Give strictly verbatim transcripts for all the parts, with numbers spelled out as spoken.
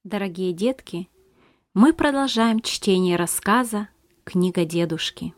Дорогие детки, мы продолжаем чтение рассказа «Книга дедушки».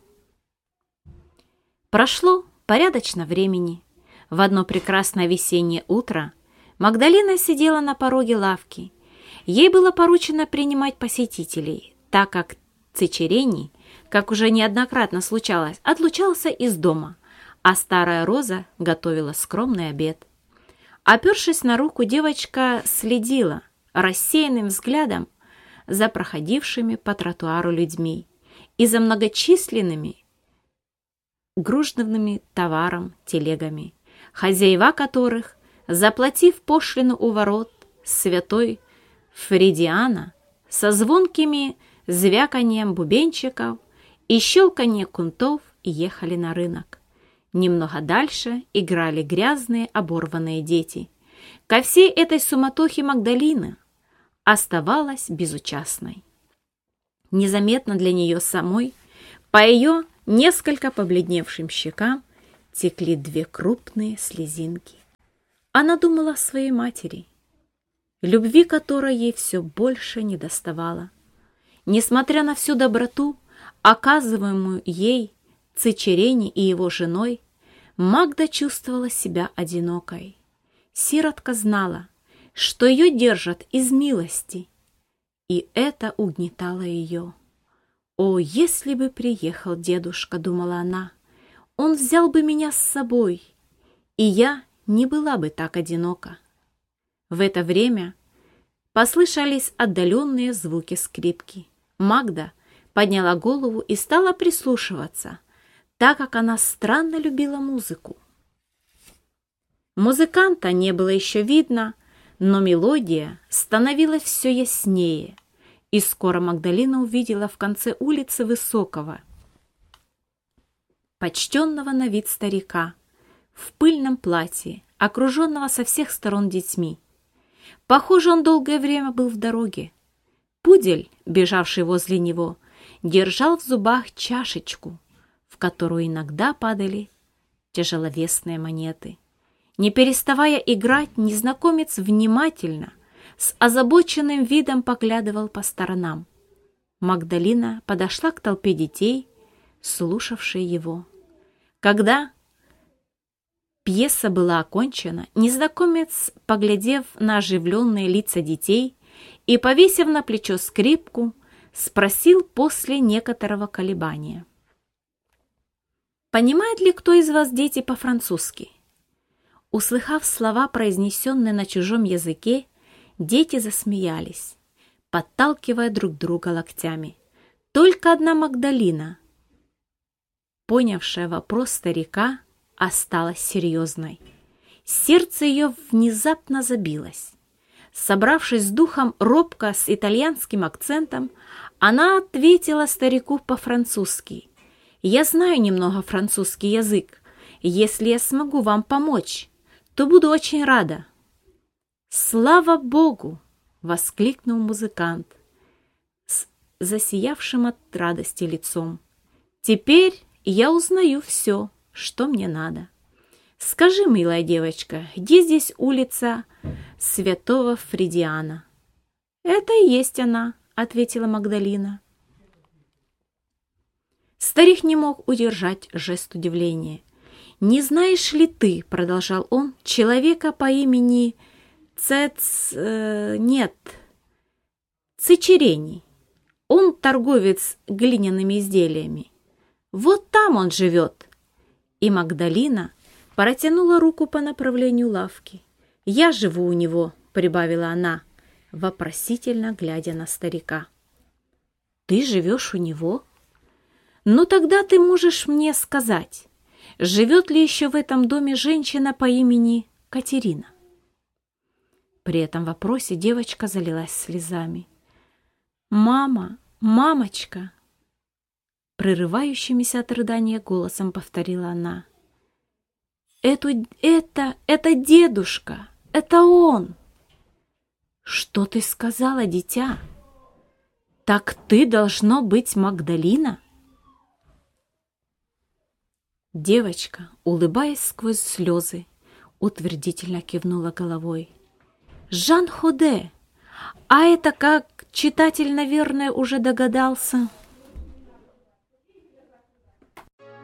Прошло порядочно времени. В одно прекрасное весеннее утро Магдалина сидела на пороге лавки. Ей было поручено принимать посетителей, так как Цичерений, как уже неоднократно случалось, отлучался из дома, а старая Роза готовила скромный обед. Опершись на руку, девочка следила рассеянным взглядом за проходившими по тротуару людьми и за многочисленными груженными товаром телегами, хозяева которых, заплатив пошлину у ворот святой Фридиана, со звонкими звяканием бубенчиков и щелканье кунтов ехали на рынок. Немного дальше играли грязные оборванные дети. Ко всей этой суматохе Магдалина оставалась безучастной. Незаметно для нее самой по ее несколько побледневшим щекам текли две крупные слезинки. Она думала о своей матери, любви которой ей все больше недоставало. Несмотря на всю доброту, оказываемую ей Цичерени и его женой, Магда чувствовала себя одинокой. Сиротка знала, что ее держат из милости, и это угнетало ее. «О, если бы приехал дедушка, — думала она, — он взял бы меня с собой, и я не была бы так одинока». В это время послышались отдаленные звуки скрипки. Магда подняла голову и стала прислушиваться, так как она странно любила музыку. Музыканта не было еще видно, но мелодия становилась все яснее, и скоро Магдалина увидела в конце улицы высокого, почтенного на вид старика в пыльном платье, окруженного со всех сторон детьми. Похоже, он долгое время был в дороге. Пудель, бежавший возле него, держал в зубах чашечку, в которую иногда падали тяжеловесные монеты. Не переставая играть, незнакомец внимательно, с озабоченным видом поглядывал по сторонам. Магдалина подошла к толпе детей, слушавшей его. Когда пьеса была окончена, незнакомец, поглядев на оживленные лица детей и повесив на плечо скрипку, спросил после некоторого колебания: «Понимает ли кто из вас, дети, по-французски?» Услыхав слова, произнесенные на чужом языке, дети засмеялись, подталкивая друг друга локтями. Только одна Магдалина, понявшая вопрос старика, осталась серьезной. Сердце ее внезапно забилось. Собравшись с духом робко с итальянским акцентом, она ответила старику по-французски: «Я знаю немного французский язык. Если я смогу вам помочь, то буду очень рада». «Слава Богу!» — воскликнул музыкант с засиявшим от радости лицом. «Теперь я узнаю все, что мне надо. Скажи, милая девочка, где здесь улица святого Фридиана?» «Это и есть она», — ответила Магдалина. Старик не мог удержать жест удивления. «Не знаешь ли ты, — продолжал он, — человека по имени Цец... Э, нет, Цичерений? Он торговец глиняными изделиями. Вот там он живет». И Магдалина протянула руку по направлению лавки. «Я живу у него», — прибавила она, вопросительно глядя на старика. «Ты живешь у него? Ну тогда ты можешь мне сказать, живет ли еще в этом доме женщина по имени Катерина?» При этом вопросе девочка залилась слезами. «Мама, мамочка!» Прерывающимися от рыдания голосом повторила она. «Эту, это, это дедушка, это он!» «Что ты сказала, дитя? Так ты должно быть Магдалина?» Девочка, улыбаясь сквозь слезы, утвердительно кивнула головой. «Жан Ходе! А это, как читатель, наверное, уже догадался,